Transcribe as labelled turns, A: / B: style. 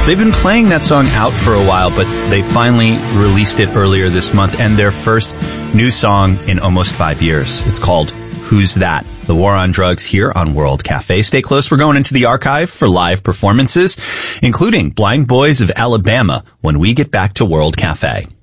A: They've been playing that song out for a while, but they finally released it earlier this month, and their first new song in almost 5 years. It's called Who's That? The War on Drugs here on World Cafe. Stay close. We're going into the archive for live performances, including Blind Boys of Alabama when we get back to World Cafe.